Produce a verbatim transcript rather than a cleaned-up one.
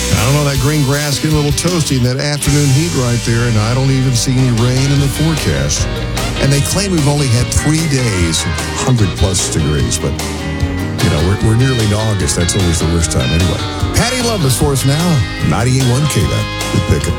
I don't know, that green grass getting a little toasty in that afternoon heat right there, and I don't even see any rain in the forecast. And they claim we've only had three days, one hundred plus degrees, but, you know, we're, we're nearly in August. That's always the worst time anyway. Patty Love is for us now, ninety-eight point one K, that. We pick it.